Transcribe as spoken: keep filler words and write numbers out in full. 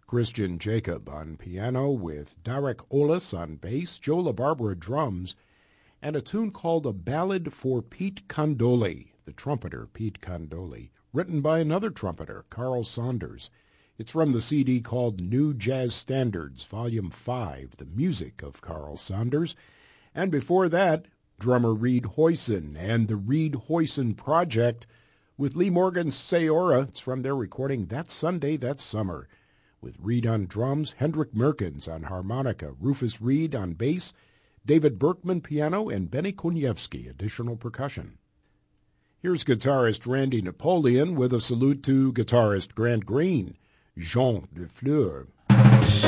Christian Jacob on piano with Derek Olis on bass, Joe LaBarbera drums, and a tune called A Ballad for Pete Condoli, the trumpeter Pete Condoli, written by another trumpeter, Carl Saunders. It's from the C D called New Jazz Standards, Volume five, The Music of Carl Saunders. And before that, drummer Reed Hoyson and the Reed Hoyson Project with Lee Morgan's Sayora. It's from their recording That Sunday, That Summer, with Reed on drums, Hendrik Merkens on harmonica, Rufus Reed on bass, David Berkman piano, and Benny Koniewski additional percussion. Here's guitarist Randy Napoleon with a salute to guitarist Grant Green, Jean de Fleur.